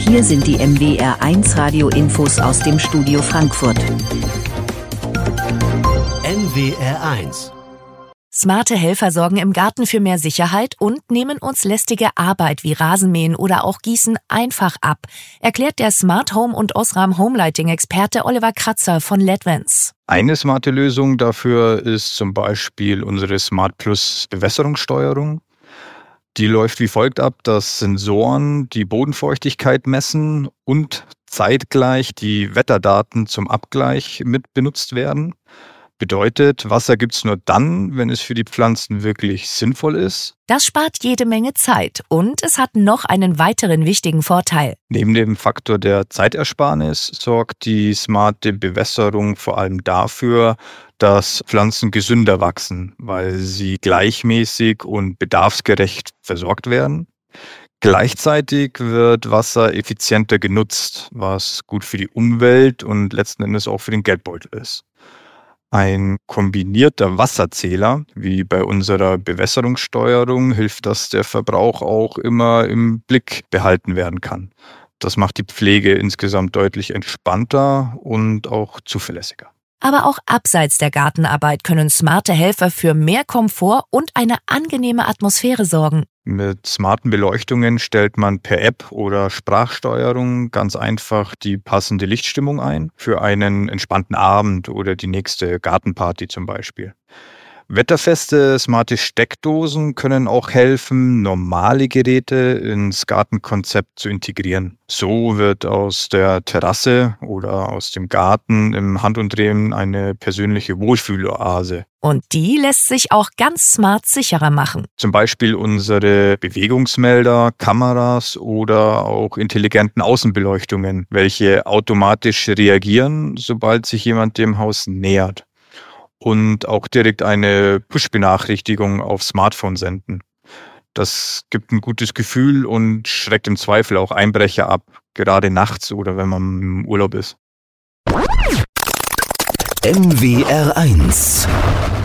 Hier sind die MWR1 Radio-Infos aus dem Studio Frankfurt. MWR1. Smarte Helfer sorgen im Garten für mehr Sicherheit und nehmen uns lästige Arbeit wie Rasenmähen oder auch Gießen einfach ab, erklärt der Smart Home und Osram Homelighting-Experte Oliver Kratzer von LEDvance. Eine smarte Lösung dafür ist zum Beispiel unsere Smart Plus Bewässerungssteuerung. Die läuft wie folgt ab, dass Sensoren die Bodenfeuchtigkeit messen und zeitgleich die Wetterdaten zum Abgleich mit benutzt werden. Bedeutet, Wasser gibt es nur dann, wenn es für die Pflanzen wirklich sinnvoll ist. Das spart jede Menge Zeit und es hat noch einen weiteren wichtigen Vorteil. Neben dem Faktor der Zeitersparnis sorgt die smarte Bewässerung vor allem dafür, dass Pflanzen gesünder wachsen, weil sie gleichmäßig und bedarfsgerecht versorgt werden. Gleichzeitig wird Wasser effizienter genutzt, was gut für die Umwelt und letzten Endes auch für den Geldbeutel ist. Ein kombinierter Wasserzähler, wie bei unserer Bewässerungssteuerung, hilft, dass der Verbrauch auch immer im Blick behalten werden kann. Das macht die Pflege insgesamt deutlich entspannter und auch zuverlässiger. Aber auch abseits der Gartenarbeit können smarte Helfer für mehr Komfort und eine angenehme Atmosphäre sorgen. Mit smarten Beleuchtungen stellt man per App oder Sprachsteuerung ganz einfach die passende Lichtstimmung ein für einen entspannten Abend oder die nächste Gartenparty zum Beispiel. Wetterfeste smarte Steckdosen können auch helfen, normale Geräte ins Gartenkonzept zu integrieren. So wird aus der Terrasse oder aus dem Garten im Handumdrehen eine persönliche Wohlfühloase. Und die lässt sich auch ganz smart sicherer machen. Zum Beispiel unsere Bewegungsmelder, Kameras oder auch intelligenten Außenbeleuchtungen, welche automatisch reagieren, sobald sich jemand dem Haus nähert. Und auch direkt eine Push-Benachrichtigung auf Smartphone senden. Das gibt ein gutes Gefühl und schreckt im Zweifel auch Einbrecher ab, gerade nachts oder wenn man im Urlaub ist. MWR1